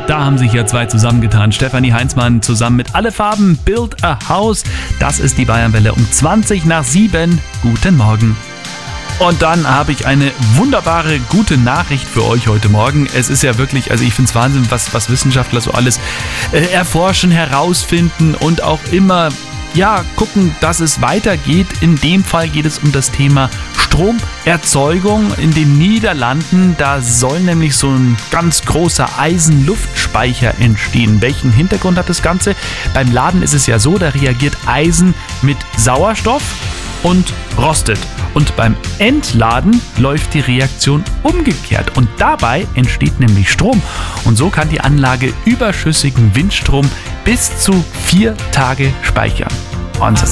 Da haben sich ja zwei zusammengetan. Stefanie Heinzmann zusammen mit Alle Farben Build a House. Das ist die Bayernwelle um 7:20. Guten Morgen. Und dann habe ich eine wunderbare, gute Nachricht für euch heute Morgen. Es ist ja wirklich, also ich finde es Wahnsinn, was Wissenschaftler so alles erforschen, herausfinden und auch immer gucken, dass es weitergeht. In dem Fall geht es um das Thema Stromerzeugung in den Niederlanden. Da soll nämlich so ein ganz großer Eisenluftspeicher entstehen. Welchen Hintergrund hat das Ganze? Beim Laden ist es ja so, da reagiert Eisen mit Sauerstoff und rostet. Und beim Entladen läuft die Reaktion umgekehrt. Und dabei entsteht nämlich Strom. Und so kann die Anlage überschüssigen Windstrom bis zu 4 Tage speichern. Wahnsinn.